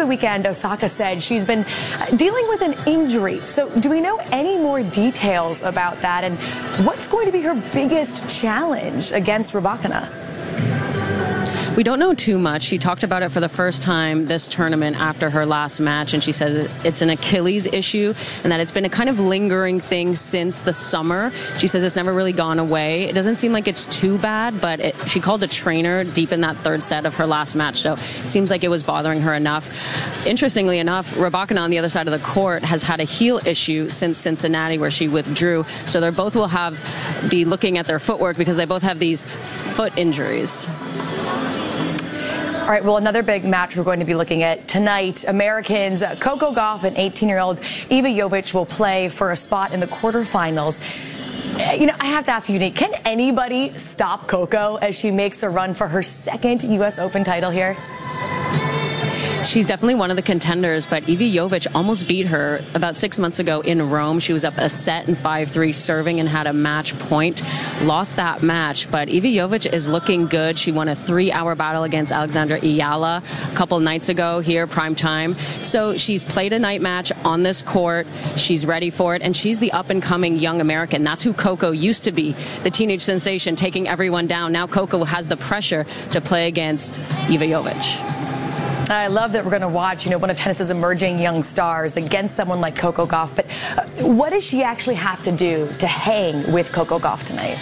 the weekend, Osaka said she's been dealing with an injury. So do we know any more details about that? And what's going to be her biggest challenge against Rybakina? We don't know too much. She talked about it for the first time this tournament after her last match, and she says it's an Achilles issue and that it's been a kind of lingering thing since the summer. She says it's never really gone away. It doesn't seem like it's too bad, but she called a trainer deep in that third set of her last match, so it seems like it was bothering her enough. Interestingly enough, Rybakina on the other side of the court has had a heel issue since Cincinnati, where she withdrew, so they both will be looking at their footwork because they both have these foot injuries. All right, well, another big match we're going to be looking at tonight. Americans Coco Gauff and 18-year-old Iva Jovic will play for a spot in the quarterfinals. You know, I have to ask you, Unique, can anybody stop Coco as she makes a run for her second U.S. Open title here? She's definitely one of the contenders, but Iva Jovic almost beat her about 6 months ago in Rome. She was up a set in 5-3 serving and had a match point. Lost that match, but Iva Jovic is looking good. She won a 3-hour battle against Alexandra Ayala a couple nights ago here, prime time. So she's played a night match on this court. She's ready for it, and she's the up-and-coming young American. That's who Coco used to be, the teenage sensation, taking everyone down. Now Coco has the pressure to play against Iva Jovic. I love that we're going to watch, one of tennis's emerging young stars against someone like Coco Gauff. But what does she actually have to do to hang with Coco Gauff tonight?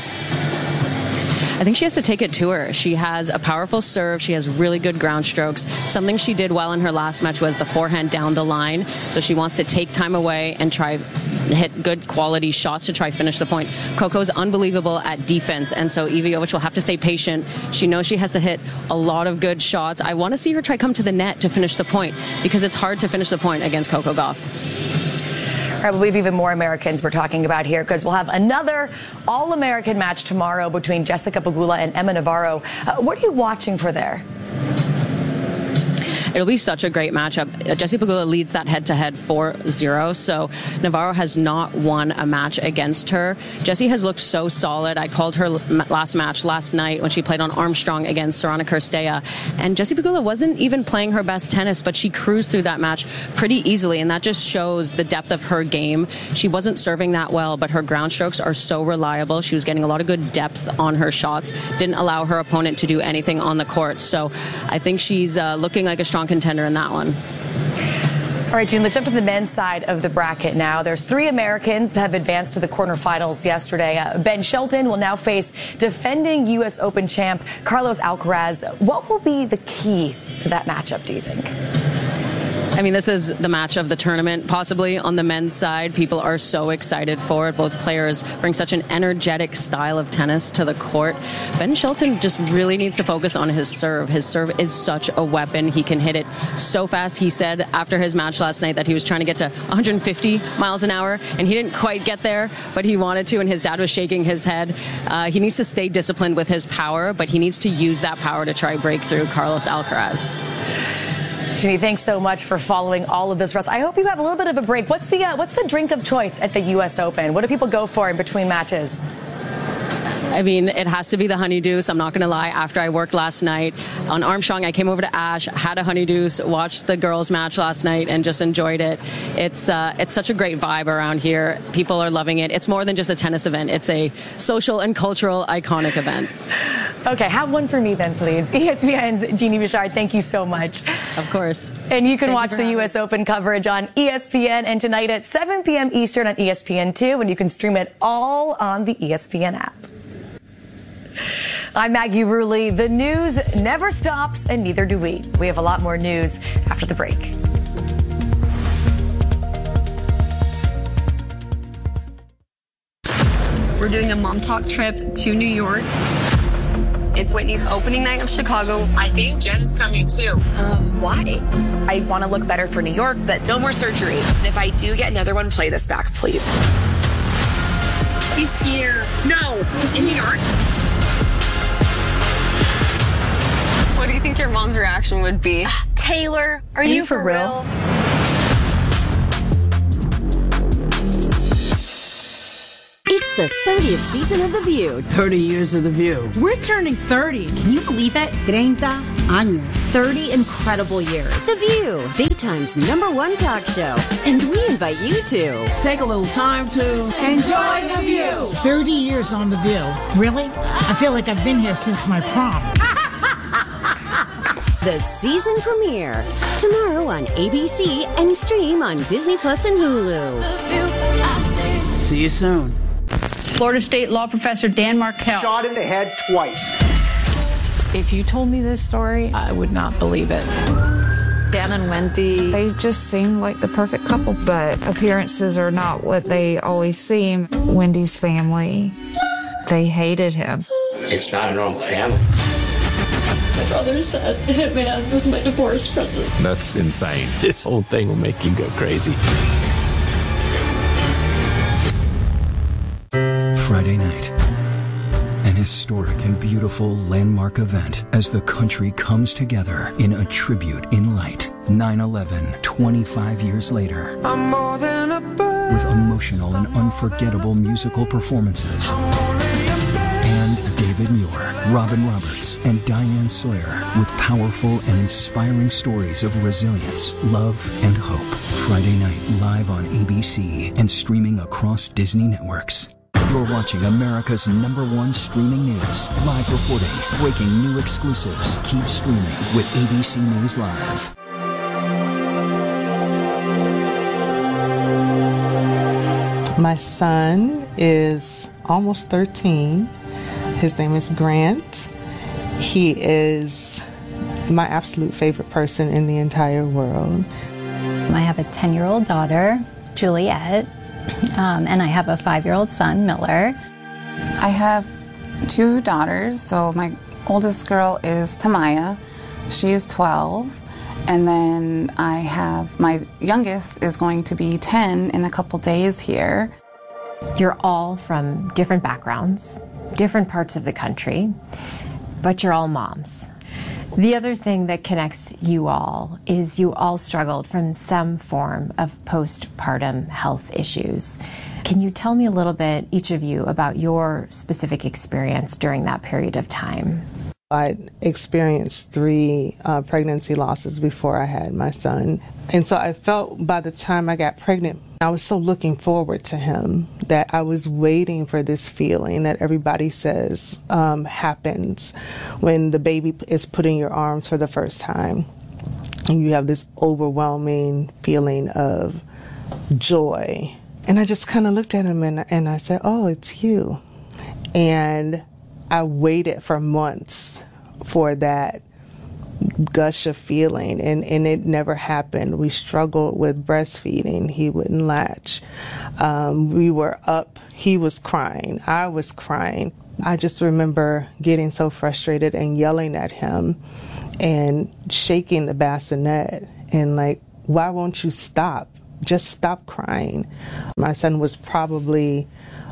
I think she has to take it to her. She has a powerful serve. She has really good ground strokes. Something she did well in her last match was the forehand down the line. So she wants to take time away and try hit good quality shots to try finish the point. Coco's unbelievable at defense, and so Iva Jovic will have to stay patient. She knows she has to hit a lot of good shots. I want to see her try come to the net to finish the point, because it's hard to finish the point against Coco Gauff. All right, we have even more Americans we're talking about here, because we'll have another All-American match tomorrow between Jessica Pegula and Emma Navarro. What are you watching for there? It'll be such a great matchup. Jessie Pegula leads that head-to-head 4-0, so Navarro has not won a match against her. Jessie has looked so solid. I called her last match last night when she played on Armstrong against Sorana Cirstea, and Jessie Pegula wasn't even playing her best tennis, but she cruised through that match pretty easily, and that just shows the depth of her game. She wasn't serving that well, but her ground strokes are so reliable. She was getting a lot of good depth on her shots, didn't allow her opponent to do anything on the court, so I think she's looking like a strong contender in that one. All right, June, let's jump to the men's side of the bracket now. There's 3 Americans that have advanced to the quarterfinals yesterday. Ben Shelton will now face defending U.S. Open champ Carlos Alcaraz. What will be the key to that matchup, do you think? I mean, this is the match of the tournament, possibly on the men's side. People are so excited for it. Both players bring such an energetic style of tennis to the court. Ben Shelton just really needs to focus on his serve. His serve is such a weapon. He can hit it so fast. He said after his match last night that he was trying to get to 150 miles an hour, and he didn't quite get there, but he wanted to, and his dad was shaking his head. He needs to stay disciplined with his power, but he needs to use that power to try break through Carlos Alcaraz. Ginny, thanks so much for following all of this for us. I hope you have a little bit of a break. What's the drink of choice at the U.S. Open? What do people go for in between matches? I mean, it has to be the Honeydeuce. I'm not going to lie. After I worked last night on Armstrong, I came over to Ash, had a Honeydeuce, watched the girls' match last night, and just enjoyed it. It's such a great vibe around here. People are loving it. It's more than just a tennis event. It's a social and cultural iconic event. Okay, have one for me then, please. ESPN's Jeannie Bouchard, thank you so much. Of course. And you can watch the U.S. Open coverage on ESPN and tonight at 7 p.m. Eastern on ESPN2, and you can stream it all on the ESPN app. I'm Maggie Rulli. The news never stops, and neither do we. We have a lot more news after the break. We're doing a mom talk trip to New York. It's Whitney's opening night of Chicago. I think Jen's coming too. Why? I want to look better for New York, but no more surgery. And if I do get another one, play this back, please. He's here. No, he's in New York. What do you think your mom's reaction would be? Taylor, are you for real? It's It's the 30th season of The View. 30 years of The View. We're turning 30. Can you believe it? 30 años. 30 incredible years. The View, daytime's #1 talk show. And we invite you to take a little time to enjoy The View. 30 years on The View. Really? I feel like I've been here since my prom. The season premiere tomorrow on ABC and stream on Disney Plus and Hulu. See you soon. Florida State law professor Dan Markel. Shot in the head twice. If you told me this story, I would not believe it. Dan and Wendy, they just seem like the perfect couple, but appearances are not what they always seem. Wendy's family, they hated him. It's not a normal family. My brother said Hitman was my divorce present. That's insane. This whole thing will make you go crazy. Friday night. An historic and beautiful landmark event as the country comes together in a tribute in light. 9/11, 25 years later. I'm more than a bird. With emotional and unforgettable musical performances. David Muir, Robin Roberts, and Diane Sawyer with powerful and inspiring stories of resilience, love, and hope. Friday night live on ABC and streaming across Disney networks. You're watching America's #1 streaming news. Live reporting, breaking new exclusives. Keep streaming with ABC News Live. My son is almost 13. His name is Grant. He is my absolute favorite person in the entire world. I have a 10-year-old daughter, Juliet, and I have a 5-year-old son, Miller. I have 2 daughters. So my oldest girl is Tamaya. She is 12. And then I have my youngest is going to be 10 in a couple days here. You're all from different backgrounds, different parts of the country, but you're all moms. The other thing that connects you all is you all struggled from some form of postpartum health issues. Can you tell me a little bit, each of you, about your specific experience during that period of time? I experienced 3 pregnancy losses before I had my son. And so I felt by the time I got pregnant, I was so looking forward to him that I was waiting for this feeling that everybody says happens when the baby is put in your arms for the first time. And you have this overwhelming feeling of joy. And I just kind of looked at him and I said, oh, it's you. And I waited for months for that gush of feeling, and it never happened. We struggled with breastfeeding. He wouldn't latch. We were up. He was crying. I was crying. I just remember getting so frustrated and yelling at him and shaking the bassinet and like, why won't you stop? Just stop crying. My son was probably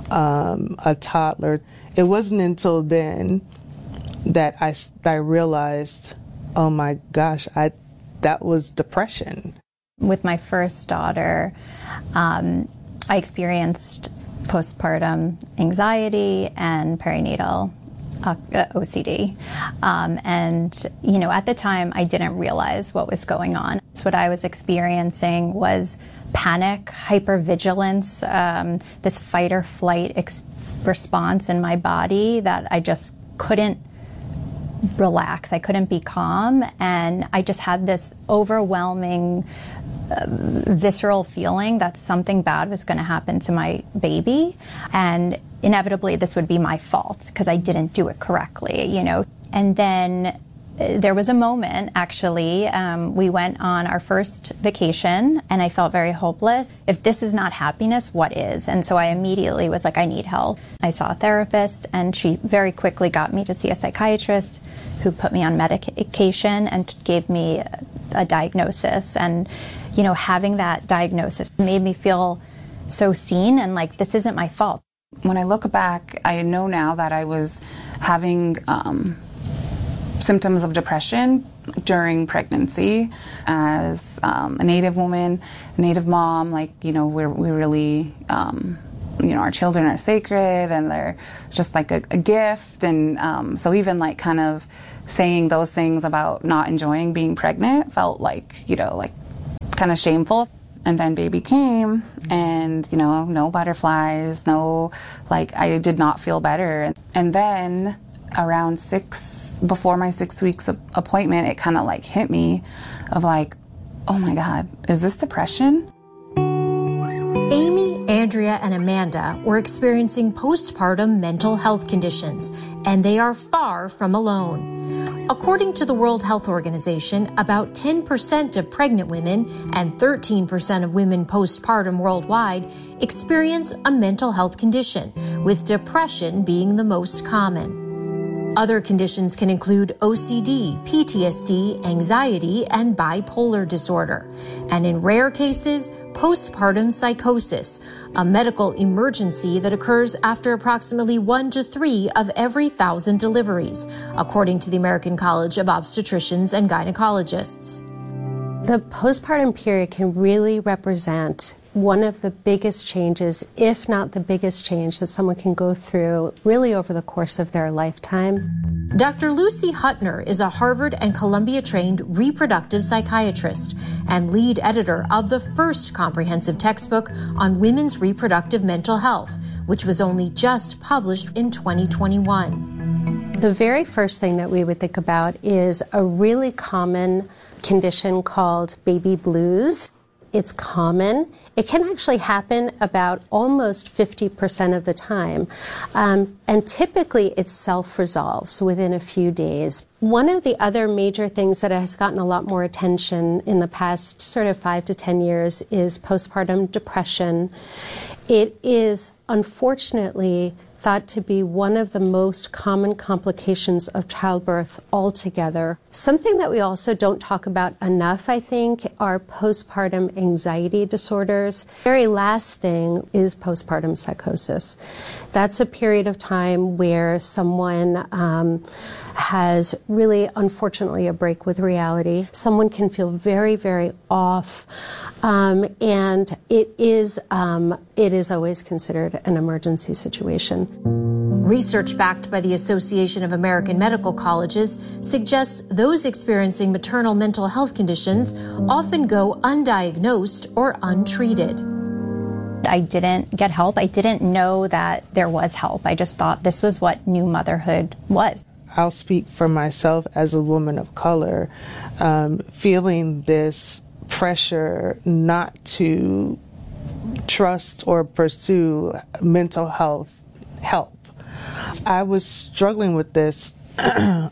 a toddler. It wasn't until then that I realized, oh my gosh, that was depression. With my first daughter, I experienced postpartum anxiety and perinatal OCD. And, you know, at the time, I didn't realize what was going on. So what I was experiencing was panic, hypervigilance, this fight or flight response in my body that I just couldn't relax. I couldn't be calm. And I just had this overwhelming visceral feeling that something bad was going to happen to my baby. And inevitably this would be my fault because I didn't do it correctly, you know. And then there was a moment, actually, we went on our first vacation and I felt very hopeless. If this is not happiness, what is? And so I immediately was like, I need help. I saw a therapist and she very quickly got me to see a psychiatrist who put me on medication and gave me a diagnosis. And, you know, having that diagnosis made me feel so seen and like, this isn't my fault. When I look back, I know now that I was having symptoms of depression during pregnancy. As a Native woman, a Native mom, like, you know, we really our children are sacred and they're just like a gift. And so even like kind of saying those things about not enjoying being pregnant felt like, like kind of shameful. And then baby came and, no butterflies, no, like I did not feel better. And then around before my 6 weeks appointment, it kind of like hit me of like, oh my God, is this depression? Amy, Andrea, and Amanda were experiencing postpartum mental health conditions, and they are far from alone. According to the World Health Organization, about 10% of pregnant women and 13% of women postpartum worldwide experience a mental health condition, with depression being the most common. Other conditions can include OCD, PTSD, anxiety, and bipolar disorder. And in rare cases, postpartum psychosis, a medical emergency that occurs after approximately 1 to 3 of every 1,000 deliveries, according to the American College of Obstetricians and Gynecologists. The postpartum period can really represent one of the biggest changes, if not the biggest change, that someone can go through really over the course of their lifetime. Dr. Lucy Huttner is a Harvard and Columbia-trained reproductive psychiatrist and lead editor of the first comprehensive textbook on women's reproductive mental health, which was only just published in 2021. The very first thing that we would think about is a really common condition called baby blues. It's common. It can actually happen about almost 50% of the time. And typically it self-resolves within a few days. One of the other major things that has gotten a lot more attention in the past sort of 5 to 10 years is postpartum depression. It is unfortunately thought to be one of the most common complications of childbirth altogether. Something that we also don't talk about enough, I think, are postpartum anxiety disorders. The very last thing is postpartum psychosis. That's a period of time where someone has really, unfortunately, a break with reality. Someone can feel very, very off, and it is always considered an emergency situation. Research backed by the Association of American Medical Colleges suggests those experiencing maternal mental health conditions often go undiagnosed or untreated. I didn't get help. I didn't know that there was help. I just thought this was what new motherhood was. I'll speak for myself as a woman of color, feeling this pressure not to trust or pursue mental health help. I was struggling with this for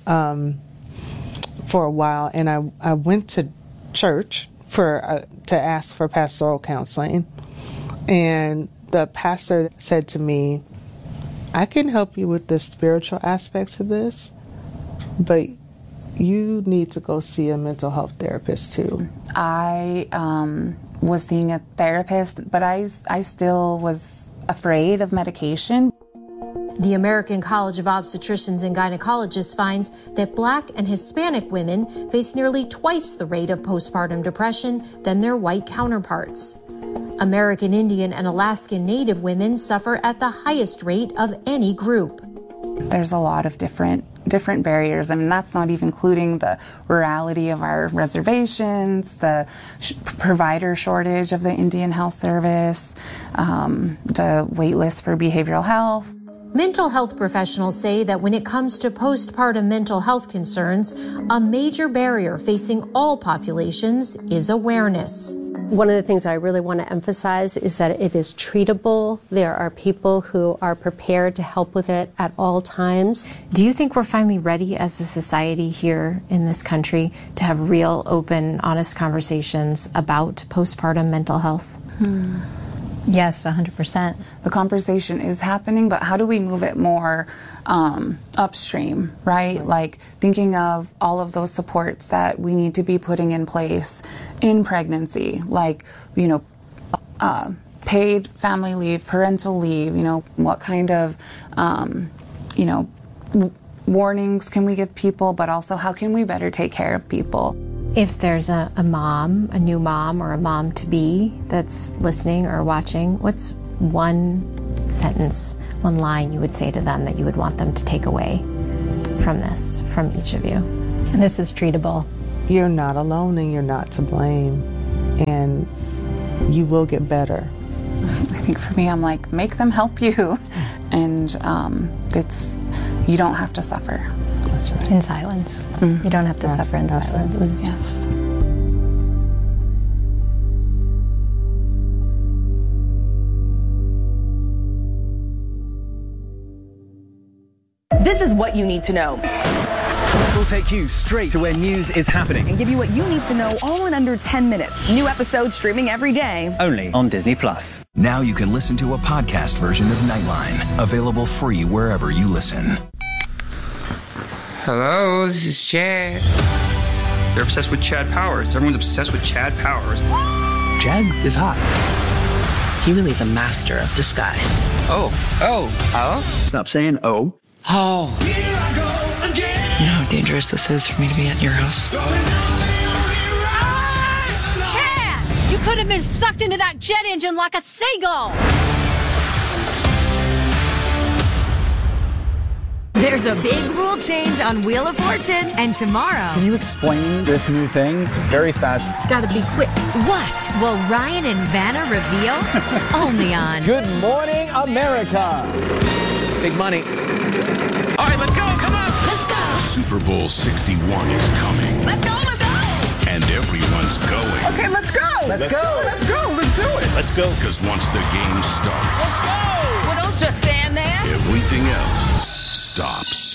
a while, and I went to church to ask for pastoral counseling, and the pastor said to me, I can help you with the spiritual aspects of this, but you need to go see a mental health therapist too. I was seeing a therapist, but I still was afraid of medication. The American College of Obstetricians and Gynecologists finds that Black and Hispanic women face nearly twice the rate of postpartum depression than their white counterparts. American Indian and Alaskan Native women suffer at the highest rate of any group. There's a lot of different barriers. I mean, that's not even including the rurality of our reservations, the provider shortage of the Indian Health Service, the wait list for behavioral health. Mental health professionals say that when it comes to postpartum mental health concerns, a major barrier facing all populations is awareness. One of the things I really want to emphasize is that it is treatable. There are people who are prepared to help with it at all times. Do you think we're finally ready as a society here in this country to have real, open, honest conversations about postpartum mental health? Yes, 100%. The conversation is happening, but how do we move it more upstream, right? Like thinking of all of those supports that we need to be putting in place in pregnancy, like, paid family leave, parental leave, what kind of, warnings can we give people, but also how can we better take care of people? If there's a mom, a new mom or a mom-to-be that's listening or watching, what's one sentence, one line you would say to them that you would want them to take away from this, from each of you? And this is treatable. You're not alone and you're not to blame. And you will get better. I think for me, I'm like, make them help you. And you don't have to suffer. That's right. In silence. Mm-hmm. You don't have to suffer in silence. Yes. This is what you need to know. We'll take you straight to where news is happening and give you what you need to know all in under 10 minutes. New episodes streaming every day. Only on Disney+. Now you can listen to a podcast version of Nightline, available free wherever you listen. Hello, this is Chad. They're obsessed with Chad Powers. Everyone's obsessed with Chad Powers. Chad is hot. He really is a master of disguise. Oh, hello? Stop saying oh. Oh. You know how dangerous this is for me to be at your house? Chad! You could have been sucked into that jet engine like a seagull! There's a big rule change on Wheel of Fortune, and tomorrow... Can you explain this new thing? It's very fast. It's gotta be quick. What will Ryan and Vanna reveal? Only on... Good Morning, America! Big money. All right, let's go, come on! Let's go! Super Bowl 61 is coming. Let's go, let's go! And everyone's going. Okay, let's go! Let's go! Let's go! Let's do it! Let's go. Because once the game starts... Let's go! Well, don't just stand there. Everything else stops.